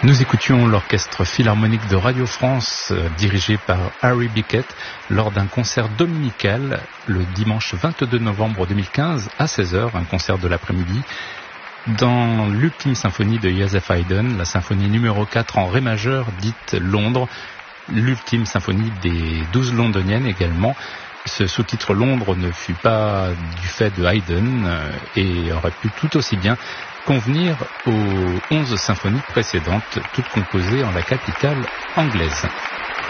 Nous écoutions l'orchestre philharmonique de Radio France dirigé par Harry Bickett lors d'un concert dominical le dimanche 22 novembre 2015 à 16h, un concert de l'après-midi, dans l'ultime symphonie de Joseph Haydn, la symphonie numéro 4 en ré majeur dite Londres, l'ultime symphonie des 12 londoniennes également. Ce sous-titre Londres ne fut pas du fait de Haydn et aurait pu tout aussi bien convenir aux 11 symphonies précédentes, toutes composées en la capitale anglaise.